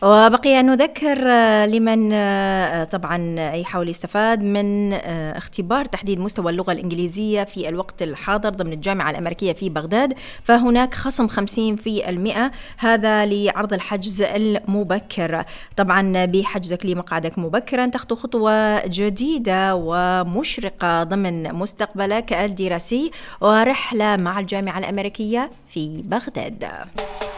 وبقي أن نذكر لمن طبعا يحاول يستفاد من اختبار تحديد مستوى اللغة الإنجليزية في الوقت الحاضر ضمن الجامعة الأمريكية في بغداد، فهناك خصم 50%، هذا لعرض الحجز المبكر. طبعا بحجزك لمقعدك مبكرا تخطو خطوة جديدة ومشرقة ضمن مستقبلك الدراسي ورحلة مع الجامعة الأمريكية في بغداد.